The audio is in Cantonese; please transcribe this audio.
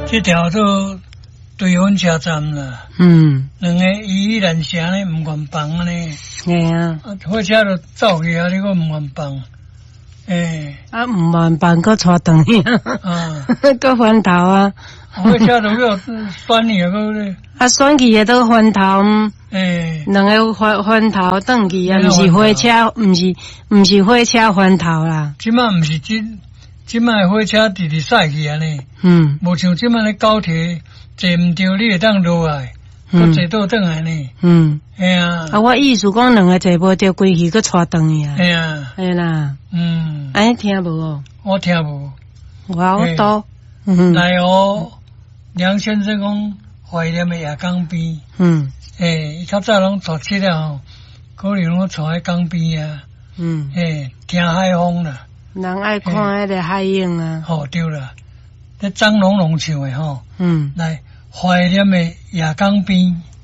这条都对阮车站啦。两个依然城咧唔愿放安尼。 系啊， 火车就走去啊，你个唔愿放。 唔愿放个带长去个翻头啊。 火车都要选去个咧。 选去也都翻头。两个翻头转去啊，毋是火车，毋是火车翻头啦。 即摆毋是即摆火车直驶去安尼。无像即摆咧高铁坐毋着，你会当落来，佮坐倒转来呢。我意思讲两个坐无着，规去佮带转去啊。系啦。安尼听无哦？ 我听无。 我好多。 来哦，梁先生讲怀念的夜港边。伊较早拢坐车了吼，可能拢坐喺港边啊。听海风啦。 人爱看迄个海影啊。 吼对啦，咧张龙龙唱的吼。来怀念的夜港边。